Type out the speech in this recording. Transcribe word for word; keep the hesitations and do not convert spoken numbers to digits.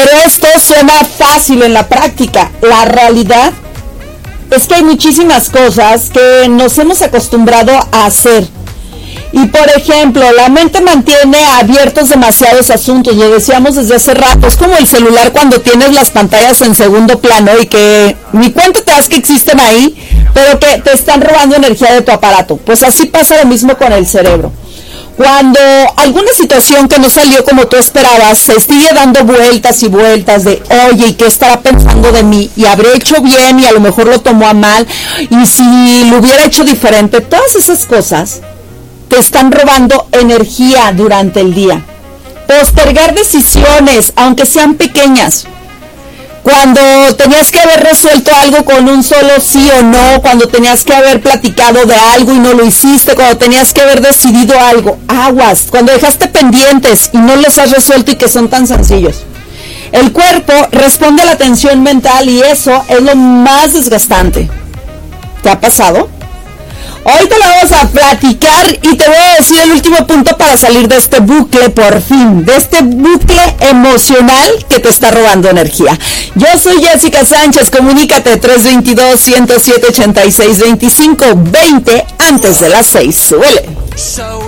Pero esto suena fácil en la práctica. La realidad es que hay muchísimas cosas que nos hemos acostumbrado a hacer. Y por ejemplo, la mente mantiene abiertos demasiados asuntos, lo decíamos desde hace rato, es como el celular cuando tienes las pantallas en segundo plano y que ni cuenta te das que existen ahí, pero que te están robando energía de tu aparato. Pues así pasa lo mismo con el cerebro. Cuando alguna situación que no salió como tú esperabas, se sigue dando vueltas y vueltas de, oye, ¿y qué estará pensando de mí? Y habré hecho bien y a lo mejor lo tomó a mal, y si lo hubiera hecho diferente, todas esas cosas te están robando energía durante el día. Postergar decisiones, aunque sean pequeñas. Cuando tenías que haber resuelto algo con un solo sí o no, cuando tenías que haber platicado de algo y no lo hiciste, cuando tenías que haber decidido algo, aguas, cuando dejaste pendientes y no los has resuelto y que son tan sencillos. El cuerpo responde a la tensión mental y eso es lo más desgastante. ¿Te ha pasado? Hoy te lo vamos a platicar y te voy a decir el último punto para salir de este bucle, por fin, de este bucle emocional que te está robando energía. Yo soy Jessica Sánchez, comunícate tres dos dos, uno cero siete, ocho seis dos cinco, veinte antes de las seis. Suele.